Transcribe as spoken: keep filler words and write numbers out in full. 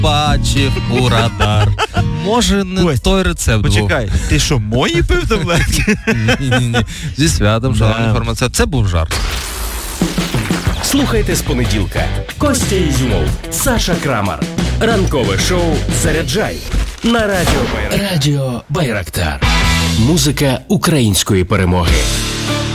побачив у радар. Може, не Кость, той рецепт був. Почекай, ти що, мої пив таблетки? Ні-ні-ні. Зі святом, шановні фармацевти. Це був жарт. Слухайте з понеділка. Костя Ізюмов, Саша Крамар. Ранкове шоу «Заряджай» на радіо Байрактар. Радіо Байрактар. Музика української перемоги.